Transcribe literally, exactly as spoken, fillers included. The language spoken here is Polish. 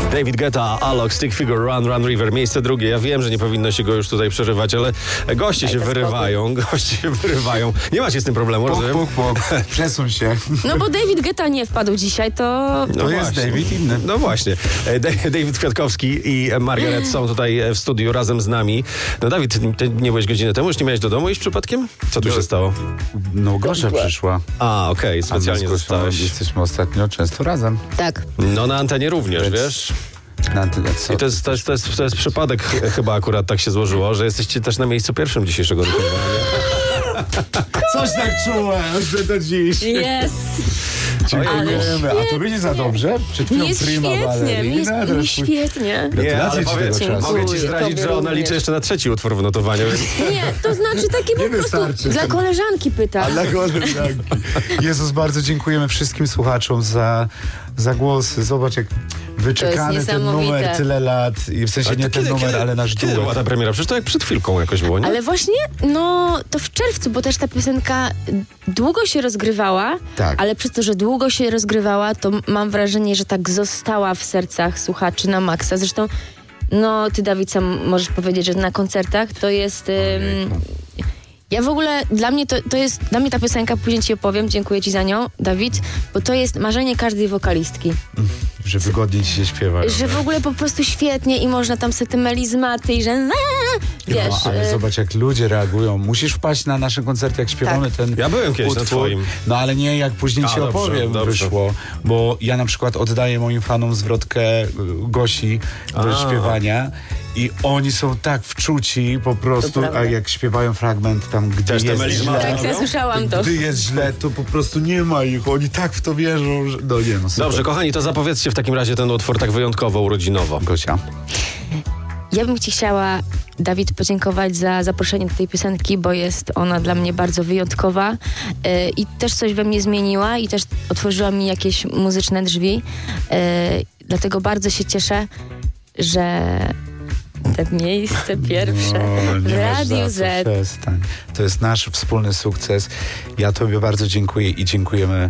David Guetta, Alok, Stick Figure, Run, Run River. Miejsce drugie. Ja wiem, że nie powinno się go już tutaj przerywać, ale goście Daj się to wyrywają. Goście się wyrywają. Nie macie z tym problemu, Puk, rozumiem? puk, puk. Przesuń się. No bo David Guetta nie wpadł dzisiaj, to... No To jest David inny. No właśnie. E, Da- David Kwiatkowski i Margaret są tutaj w studiu razem z nami. No Dawid, ty nie byłeś godzinę temu? Już nie miałeś do domu iść przypadkiem? Co tu się stało? No Gosia przyszła. A, okej, specjalnie A my z Gosią zostałeś. Jesteśmy ostatnio często razem. Tak. No na antenie również, Więc- wiesz? Na tyle, co? I to jest, to, jest, to, jest, to jest przypadek ch- chyba akurat tak się złożyło, że jesteście też na miejscu pierwszym dzisiejszego wykonywania. Coś tak czułem, że do dziś. Jest. Dziękujemy. A to będzie za dobrze? Przed chwilą Mi jest prima świetnie, mi balerina, jest, mi teraz świetnie. Nie, ale Gratulacje ci powiem, tego czasu. mogę ci Dziękuję, zdradzić, tobie że ona również. liczy jeszcze na trzeci utwór w notowaniu. Więc... Nie, to znaczy takie po Nie prostu wystarczy. dla koleżanki pyta. A dla koleżanki. Jezus, bardzo dziękujemy wszystkim słuchaczom za, za głosy. Zobacz, jak wyczekany ten niesamowite. numer tyle lat. I w sensie Ale nie to ten kiedy- numer, kiedy- ale nasz Kiedy była duet. ta premiera? Przecież to jak przed chwilką jakoś było, nie? Ale właśnie, no to w czerwcu, bo też ta piosenka długo się rozgrywała, Tak. ale przez to, że długo się rozgrywała, to mam wrażenie, że tak została w sercach słuchaczy na maksa. Zresztą, no ty, Dawid, sam możesz powiedzieć, że na koncertach to jest... Ym, ja w ogóle, dla mnie to, to jest, dla mnie ta piosenka, później ci opowiem, dziękuję ci za nią, Dawid, bo to jest marzenie każdej wokalistki. Że wygodnie ci się śpiewa. Że w ogóle po prostu świetnie i można tam sobie te melizmaty i że... Wiesz, No, ale y, zobacz, jak ludzie reagują. Musisz wpaść na nasze koncerty, jak śpiewamy Tak. ten Ja byłem kiedyś na utwór. twoim. No ale nie, jak później A, ci dobrze, opowiem, dobrze. wyszło. Bo ja na przykład oddaję moim fanom zwrotkę y, Gosi do A. śpiewania i oni są tak wczuci po prostu, prawda. a jak śpiewają fragment tam, gdy Też te jest melizmaty źle, tak, ja słyszałam to. gdy jest źle, to po prostu nie ma ich. Oni tak w to wierzą, że... No nie no, super. Dobrze, kochani, to zapowiedzcie w takim razie ten utwór tak wyjątkowo, urodzinowo. Gosia. Ja bym ci chciała, Dawid, podziękować za zaproszenie do tej piosenki, bo jest ona dla mnie bardzo wyjątkowa yy, i też coś we mnie zmieniła i też otworzyła mi jakieś muzyczne drzwi. Yy, dlatego bardzo się cieszę, że to miejsce pierwsze No, w nie masz Radiu za co, Z. przestań. To jest nasz wspólny sukces. Ja tobie bardzo dziękuję i dziękujemy